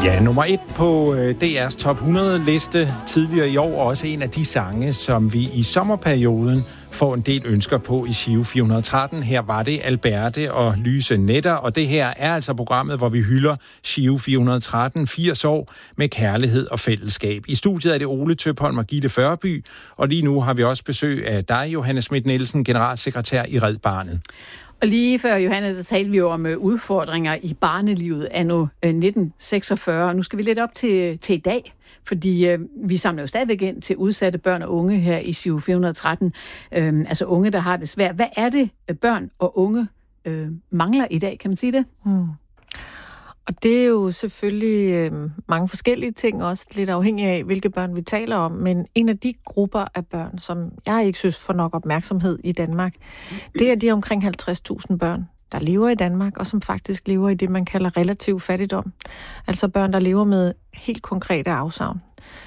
Ja, nummer 1 på DR's top 100 liste tidligere i år, og også en af de sange, som vi i sommerperioden får en del ønsker på i Giro 413. Her var det Alberte og Lyse Netter, og det her er altså programmet, hvor vi hylder Giro 413, 80 år med kærlighed og fællesskab. I studiet er det Ole Tøpholm og Gitte Førby, og lige nu har vi også besøg af dig, Johanne Schmidt-Nielsen, generalsekretær i Red Barnet. Og lige før, Johanne, der talte vi om udfordringer i barnelivet anno 1946, og nu skal vi lidt op til i dag, fordi vi samler jo stadigvæk ind til udsatte børn og unge her i Giro 413, altså unge, der har det svært. Hvad er det, børn og unge mangler i dag, kan man sige det? Og det er jo selvfølgelig mange forskellige ting, også lidt afhængig af, hvilke børn vi taler om. Men en af de grupper af børn, som jeg ikke synes får nok opmærksomhed i Danmark, det er de omkring 50.000 børn, der lever i Danmark, og som faktisk lever i det, man kalder relativ fattigdom. Altså børn, der lever med helt konkrete afsavn.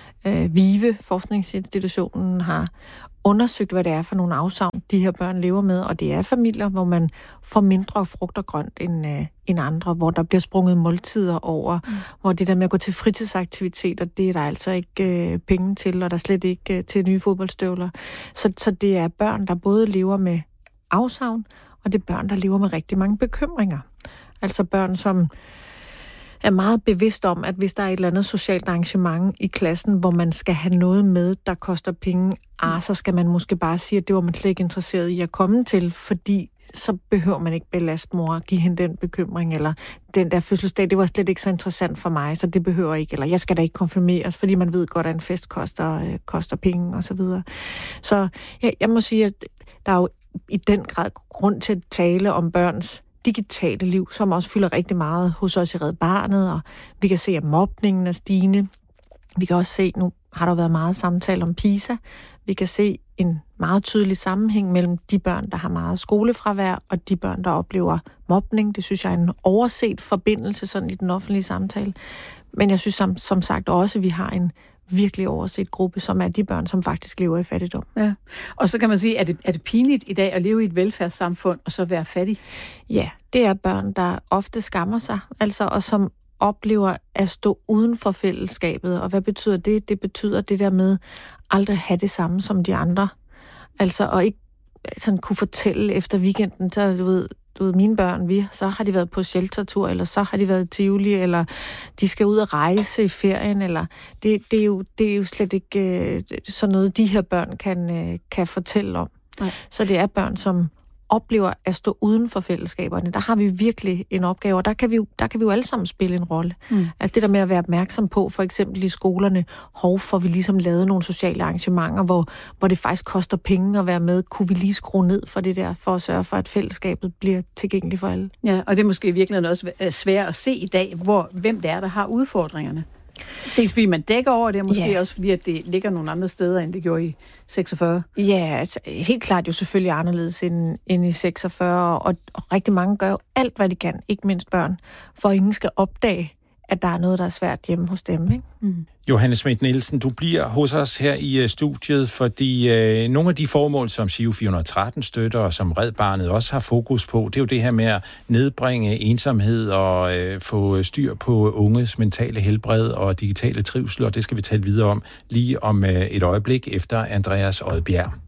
VIVE, forskningsinstitutionen, har undersøgt, hvad det er for nogle afsavn, de her børn lever med, og det er familier, hvor man får mindre frugt og grønt end andre, hvor der bliver sprunget måltider over, hvor det der med at gå til fritidsaktiviteter, det er der altså ikke penge til, og der er slet ikke til nye fodboldstøvler. Så det er børn, der både lever med afsavn, og det er børn, der lever med rigtig mange bekymringer. Altså børn, som er meget bevidst om, at hvis der er et eller andet socialt arrangement i klassen, hvor man skal have noget med, der koster penge, så skal man måske bare sige, at det var man slet ikke interesseret i at komme til, fordi så behøver man ikke belaste mor og give hende den bekymring, eller den der fødselsdag, det var slet ikke så interessant for mig, så det behøver ikke, eller jeg skal da ikke konfirmeres, fordi man ved godt, at en fest koster penge, og så videre. Så jeg må sige, at der er jo i den grad grund til at tale om børns digitale liv, som også fylder rigtig meget hos os i Red Barnet, og vi kan se, at mobningen er stigende. Vi kan også se, nu har der været meget samtale om PISA, vi kan se en meget tydelig sammenhæng mellem de børn, der har meget skolefravær, og de børn, der oplever mobning. Det synes jeg er en overset forbindelse sådan i den offentlige samtale. Men jeg synes som sagt også, at vi har en virkelig overset gruppe, som er de børn, som faktisk lever i fattigdom. Ja. Og så kan man sige, er det pinligt i dag at leve i et velfærdssamfund og så være fattig? Ja, det er børn, der ofte skammer sig, altså, og som oplever at stå uden for fællesskabet. Og hvad betyder det? Det betyder det der med aldrig have det samme som de andre. Altså, og ikke sådan kunne fortælle efter weekenden, så du ved, mine børn, så har de været på sheltertur, eller så har de været i Tivoli, eller de skal ud og rejse i ferien, eller det er jo slet ikke sådan noget, de her børn kan fortælle om. Nej. Så det er børn, som oplever at stå uden for fællesskaberne. Der har vi virkelig en opgave, og der kan vi jo alle sammen spille en rolle. Altså det der med at være opmærksom på, for eksempel i skolerne, får vi ligesom lavet nogle sociale arrangementer, hvor det faktisk koster penge at være med. Kunne vi lige skrue ned for det der, for at sørge for, at fællesskabet bliver tilgængeligt for alle? Ja, og det er måske i virkeligheden også svært at se i dag, hvem det er, der har udfordringerne. Dels fordi man dækker over det, og måske også fordi, at det ligger nogle andre steder, end det gjorde i 46. Ja, altså, helt klart jo selvfølgelig anderledes end i 46, og rigtig mange gør jo alt, hvad de kan, ikke mindst børn, for at ingen skal opdage, at der er noget, der er svært hjemme hos dem, ikke? Johanne Schmidt-Nielsen, du bliver hos os her i studiet, fordi nogle af de formål, som Giro 413 støtter, og som Red Barnet også har fokus på, det er jo det her med at nedbringe ensomhed og få styr på unges mentale helbred og digitale trivsel, og det skal vi tale videre om lige om et øjeblik efter Andreas Odbjerg.